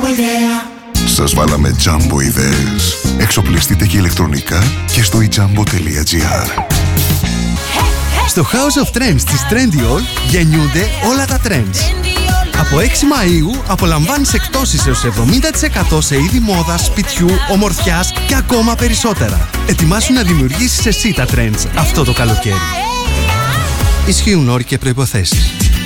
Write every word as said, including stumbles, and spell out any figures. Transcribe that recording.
Σας βάλαμε Jumbo ιδέες. Εξοπλιστείτε και ηλεκτρονικά και στο e jumbo τελεία gr. Στο House of Trends της Trendyol γεννιούνται όλα τα trends. Από έξι Μαΐου απολαμβάνεις εκπτώσεις έως εβδομήντα τοις εκατό σε είδη μόδας, σπιτιού, ομορφιάς και ακόμα περισσότερα. Ετοιμάσου να δημιουργήσεις εσύ τα trends αυτό το καλοκαίρι. Ισχύουν όροι και προϋποθέσεις.